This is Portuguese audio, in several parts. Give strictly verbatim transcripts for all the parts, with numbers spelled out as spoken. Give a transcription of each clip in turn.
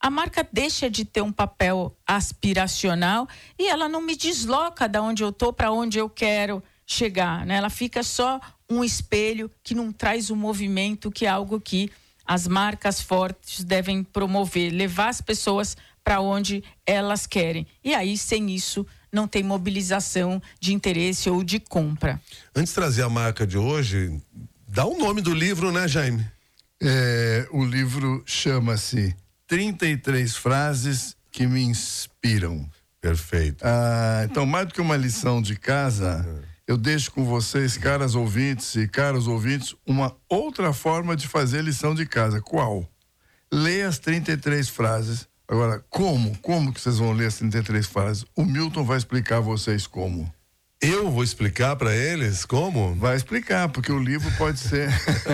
a marca deixa de ter um papel aspiracional e ela não me desloca da onde eu tô para onde eu quero chegar, né? Ela fica só um espelho que não traz o movimento, que é algo que as marcas fortes devem promover, levar as pessoas para onde elas querem. E aí, sem isso, não tem mobilização de interesse ou de compra. Antes de trazer a marca de hoje, dá o nome do livro, né, Jaime? É, o livro chama-se trinta e três Frases que Me Inspiram. Perfeito. Ah, então, mais do que uma lição de casa, uhum. eu deixo com vocês, caras ouvintes e caros ouvintes, uma outra forma de fazer lição de casa. Qual? Leia as trinta e três frases. Agora, como? Como que vocês vão ler as trinta e três frases? O Milton vai explicar a vocês como. Eu vou explicar para eles como? Vai explicar, porque o livro pode ser...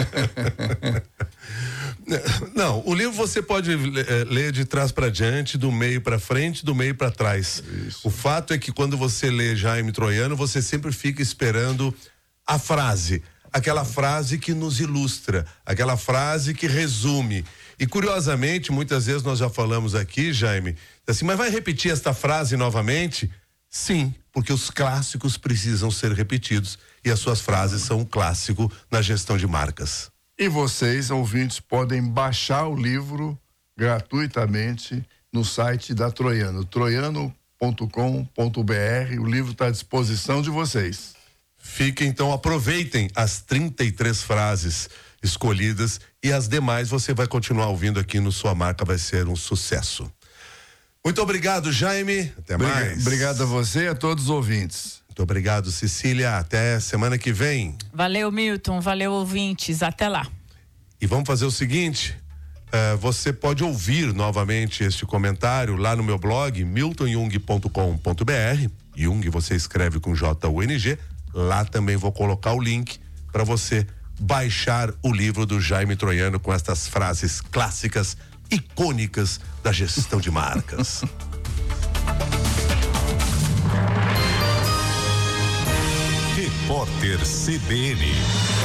Não, o livro você pode ler de trás para diante, do meio para frente, do meio para trás. Isso. O fato é que quando você lê Jaime Troiano, você sempre fica esperando a frase, aquela frase que nos ilustra, aquela frase que resume. E curiosamente, muitas vezes nós já falamos aqui, Jaime, assim, mas vai repetir esta frase novamente? Sim, porque os clássicos precisam ser repetidos e as suas frases são um clássico na gestão de marcas. E vocês, ouvintes, podem baixar o livro gratuitamente no site da Troiano, troiano ponto com ponto b r. O livro está à disposição de vocês. Fiquem, então, aproveitem as trinta e três frases escolhidas e as demais você vai continuar ouvindo aqui no Sua Marca Vai Ser um Sucesso. Muito obrigado, Jaime. Até mais. Obrigado a você e a todos os ouvintes. Muito obrigado, Cecília. Até semana que vem. Valeu, Milton. Valeu, ouvintes. Até lá. E vamos fazer o seguinte, uh, você pode ouvir novamente este comentário lá no meu blog, milton jung ponto com ponto b r. Jung você escreve com J U N G. Lá também vou colocar o link para você baixar o livro do Jaime Troiano com estas frases clássicas, icônicas da gestão de marcas. Repórter C B N.